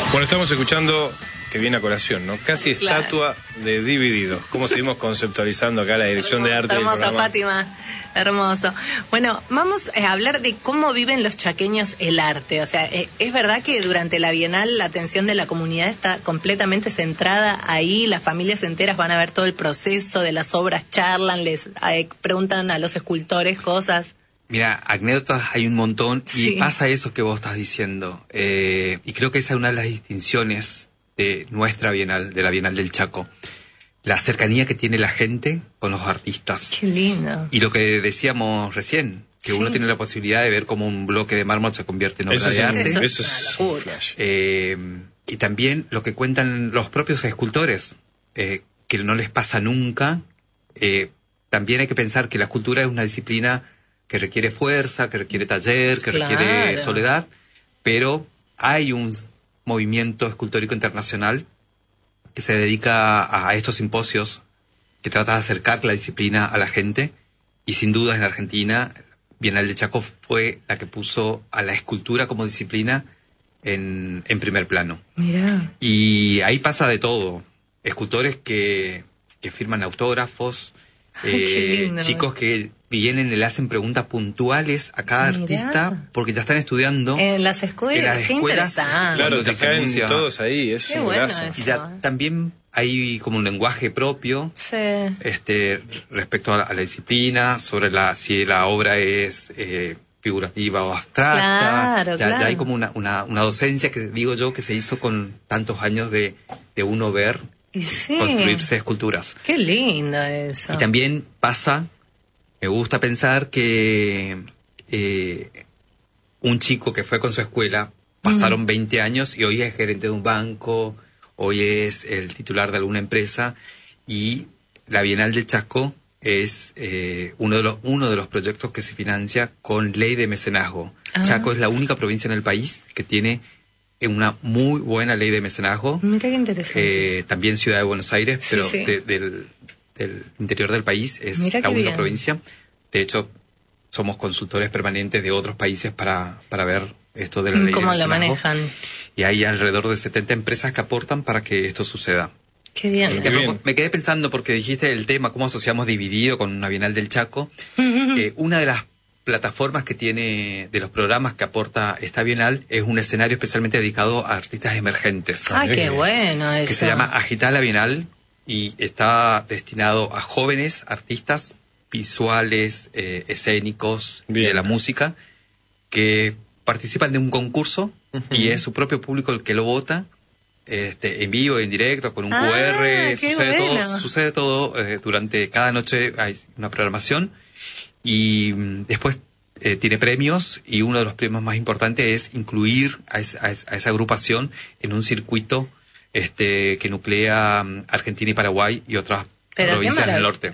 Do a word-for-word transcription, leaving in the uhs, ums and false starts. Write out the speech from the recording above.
Bueno, estamos escuchando, que viene a colación, ¿no? Casi Claro. estatua de Divididos. ¿Cómo seguimos conceptualizando acá la dirección hermoso, de arte del hermoso, programa? Fátima, hermoso. Bueno, vamos a hablar de cómo viven los chaqueños el arte. O sea, eh, es verdad que durante la Bienal la atención de la comunidad está completamente centrada ahí, las familias enteras van a ver todo el proceso de las obras, charlan, les eh, preguntan a los escultores cosas. Mira, anécdotas hay un montón y Sí. pasa eso que vos estás diciendo. Eh, y creo que esa es una de las distinciones de nuestra Bienal, de la Bienal del Chaco. La cercanía que tiene la gente con los artistas. Qué lindo. Y lo que decíamos recién, que Sí. uno tiene la posibilidad de ver cómo un bloque de mármol se convierte en obra Eso de es, arte. un- Eso eso es es una un locura. flash. Eh, y también lo que cuentan los propios escultores, eh, que no les pasa nunca. Eh, también hay que pensar que la escultura es una disciplina que requiere fuerza, que requiere taller, que Claro. requiere soledad, pero hay un movimiento escultórico internacional que se dedica a estos simposios, que trata de acercar la disciplina a la gente, y sin duda en Argentina, Bienal de Chaco fue la que puso a la escultura como disciplina en, en primer plano. Mirá. Y ahí pasa de todo. Escultores que, que firman autógrafos, Ay, qué eh, lindo. chicos que vienen y le hacen preguntas puntuales a cada Mirá. artista porque ya están estudiando. En las escuelas, En las qué escuelas, interesante. Claro, cuando te ya se caen anuncia- todos ahí, es Qué un bueno golazo. eso. Y ya también hay como un lenguaje propio Sí. este respecto a la, a la disciplina, sobre la si la obra es eh, figurativa o abstracta. Claro, ya, claro. ya hay como una, una, una docencia que digo yo que se hizo con tantos años de, de uno ver Y sí. construirse esculturas. Qué lindo eso. Y también pasa, me gusta pensar que eh, un chico que fue con su escuela, pasaron veinte años y hoy es gerente de un banco, hoy es el titular de alguna empresa, y la Bienal del Chaco es eh, uno de los uno de los proyectos que se financia con ley de mecenazgo. Ah. Chaco es la única provincia en el país que tiene una muy buena ley de mecenazgo. Mira qué interesante. Eh, también Ciudad de Buenos Aires, Sí, pero sí. de- del, del interior del país es Mira la qué única bien. provincia. De hecho, somos consultores permanentes de otros países para, para ver esto de la ley de ¿Cómo lo mecenazgo. manejan? Y hay alrededor de setenta empresas que aportan para que esto suceda. Qué bien. Qué Me- bien. Me quedé pensando porque dijiste el tema, cómo asociamos Dividido con una Bienal del Chaco. Eh, una de las plataformas que tiene, de los programas que aporta esta Bienal, es un escenario especialmente dedicado a artistas emergentes. Ah, qué bueno eso. Que se llama Agita la Bienal y está destinado a jóvenes artistas visuales, eh, escénicos, y Bien. de la música, que participan de un concurso y es su propio público el que lo vota, este, en vivo, en directo, con un Ah, Q R, qué sucede bueno. todo, sucede todo eh, durante cada noche hay una programación y mm, después eh, tiene premios, y uno de los premios más importantes es incluir a, es- a es- a esa agrupación en un circuito este que nuclea mm, Argentina y Paraguay y otras Pero qué provincias del marav- norte.